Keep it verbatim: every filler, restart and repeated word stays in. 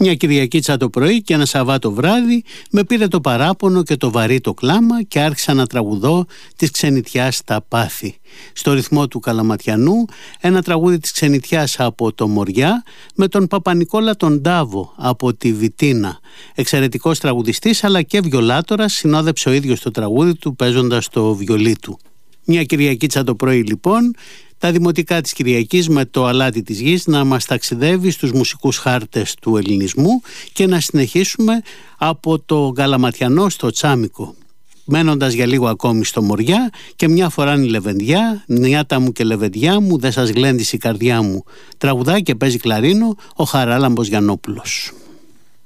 Μια Κυριακίτσα το πρωί και ένα Σαββάτο βράδυ με πήρε το παράπονο και το βαρύ το κλάμα και άρχισα να τραγουδώ της ξενιτιάς στα πάθη. Στο ρυθμό του Καλαματιανού, ένα τραγούδι της ξενιτιάς από το Μοριά με τον Παπα-Νικόλα τον Ντάβο από τη Βιτίνα. Εξαιρετικός τραγουδιστής αλλά και βιολάτορας, συνόδεψε ο ίδιος το τραγούδι του παίζοντας το βιολί του. Μια Κυριακίτσα το πρωί λοιπόν, τα δημοτικά της Κυριακής με το αλάτι της γης να μας ταξιδεύει στους μουσικούς χάρτες του ελληνισμού και να συνεχίσουμε από το Καλαματιανό στο Τσάμικο, μένοντας για λίγο ακόμη στο Μοριά και μια φορά η Λεβεντιά, νιάτα μου και λεβεντιά μου, δεν σας γλέντισε η καρδιά μου. Τραγουδάει και παίζει κλαρίνο ο Χαράλαμπος Γιαννόπουλος.